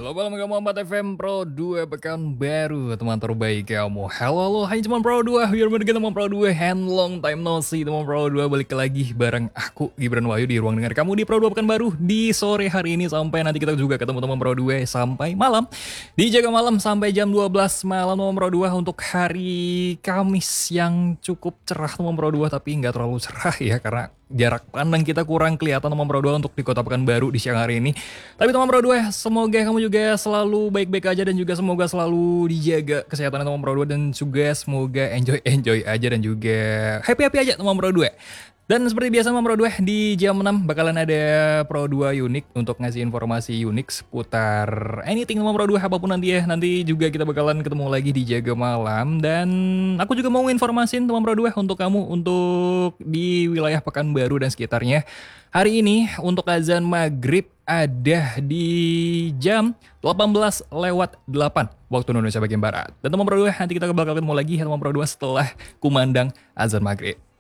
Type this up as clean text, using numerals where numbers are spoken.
Halo malam kamu 4 FM Pro 2 pekan baru teman terbaik kamu. Halo hai teman Pro 2, biar bergana teman Pro 2 hand long time no see teman Pro 2 balik lagi bareng aku Gibran Wahyu di ruang dengar kamu di Pro 2 pekan baru di sore hari ini sampai nanti kita juga ketemu teman Pro 2 sampai malam. Dijaga malam sampai jam 12 malam teman Pro 2 untuk hari Kamis yang cukup cerah teman Pro 2 tapi nggak terlalu cerah ya karena jarak pandang kita kurang kelihatan teman Pro 2 untuk di Kota Pekanbaru di siang hari ini. Tapi teman Pro 2, semoga kamu juga selalu baik-baik aja dan juga semoga selalu dijaga kesehatan teman Pro 2 dan juga semoga enjoy aja dan juga happy aja teman Pro 2. Dan seperti biasa teman Pro 2 di jam 6 bakalan ada Pro 2 unik untuk ngasih informasi unik seputar anything teman Pro 2 apapun nanti ya. Nanti juga kita bakalan ketemu lagi di Jaga Malam dan aku juga mau informasin teman Pro 2 untuk kamu untuk di wilayah Pekanbaru dan sekitarnya. Hari ini untuk azan maghrib ada di jam 18:08 waktu Indonesia bagian Barat. Dan teman Pro 2 nanti kita bakal ketemu lagi ya teman Pro 2 setelah kumandang azan maghrib.